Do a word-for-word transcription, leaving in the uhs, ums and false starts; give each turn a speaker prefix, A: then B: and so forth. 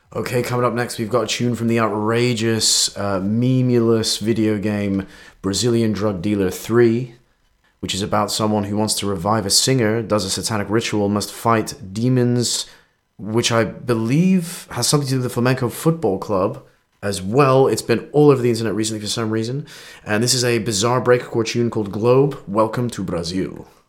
A: Okay, coming up next, we've got a tune from the outrageous, uh, memulous video game Brazilian Drug Dealer three, which is about someone who wants to revive a singer, does a satanic ritual, must fight demons, which I believe has something to do with the Flamenco Football Club as well. It's been all over the internet recently for some reason. And this is a bizarre breakcore tune called Globe. Welcome to Brazil.